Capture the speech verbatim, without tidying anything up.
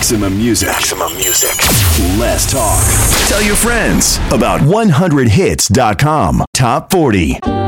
Maximum music. Maximum music. Less talk. Tell your friends about one hundred hits dot com. Top forty.